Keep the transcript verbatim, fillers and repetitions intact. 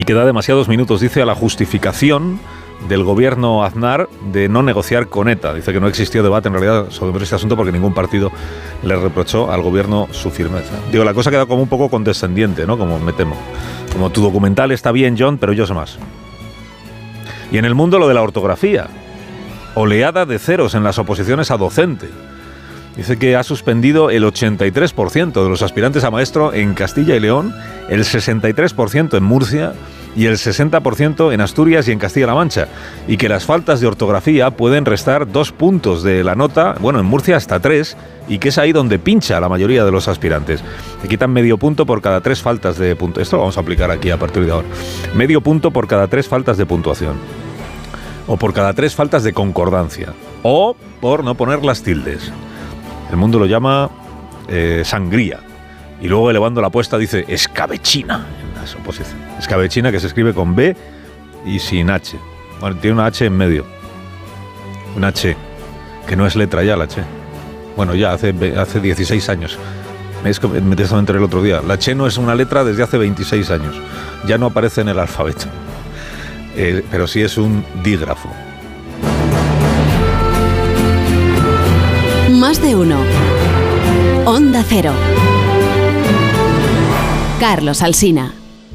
y que da demasiados minutos, dice, a la justificación del gobierno Aznar de no negociar con ETA. Dice que no existió debate en realidad sobre este asunto porque ningún partido le reprochó al gobierno su firmeza. Digo, la cosa queda como un poco condescendiente, ¿no? Como me temo. Como tu documental está bien, John, pero yo sé más. Y en el mundo lo de la ortografía. Oleada de ceros en las oposiciones a docente. Dice que ha suspendido el ochenta y tres por ciento de los aspirantes a maestro en Castilla y León, el sesenta y tres por ciento en Murcia y el sesenta por ciento en Asturias y en Castilla-La Mancha, y que las faltas de ortografía pueden restar dos puntos de la nota, bueno, en Murcia hasta tres, y que es ahí donde pincha la mayoría de los aspirantes. Se quitan medio punto por cada tres faltas de puntuación. Esto lo vamos a aplicar aquí a partir de ahora. Medio punto por cada tres faltas de puntuación. O por cada tres faltas de concordancia. O por no poner las tildes. El mundo lo llama eh, sangría. Y luego, elevando la apuesta, dice escabechina en las oposiciones. Escabechina, que se escribe con B y sin H. Bueno, tiene una H en medio. Una H, que no es letra ya la H. Bueno, ya hace, hace dieciséis años. Me he enteré el otro día. La H no es una letra desde hace veintiséis años. Ya no aparece en el alfabeto. Eh, pero sí es un dígrafo. Más de uno. Onda Cero. Carlos Alsina.